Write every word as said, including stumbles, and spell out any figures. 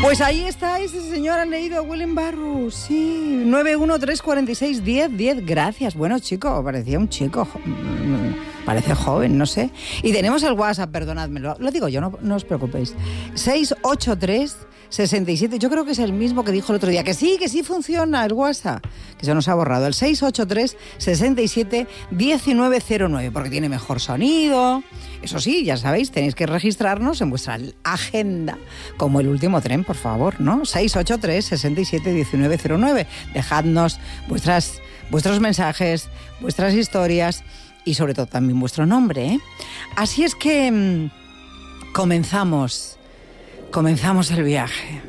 Pues ahí está ese señor, han leído a William Burroughs, sí, nueve uno tres cuatro seis uno cero uno cero, gracias. Bueno, chico, parecía un chico, parece joven, no sé. Y tenemos el WhatsApp, perdonadme, lo, lo digo yo, no, no os preocupéis, seis ocho tres sesenta y siete, yo creo que es el mismo que dijo el otro día, que sí, que sí funciona el WhatsApp, que se nos ha borrado, el seis ocho tres sesenta y siete diecinueve cero nueve, porque tiene mejor sonido. Eso sí, ya sabéis, tenéis que registrarnos en vuestra agenda, como el último tren, por favor, ¿no? seis ocho tres sesenta y siete diecinueve cero nueve. Dejadnos vuestras, vuestros mensajes, vuestras historias y sobre todo también vuestro nombre, ¿eh? Así es que mmm, comenzamos, comenzamos el viaje.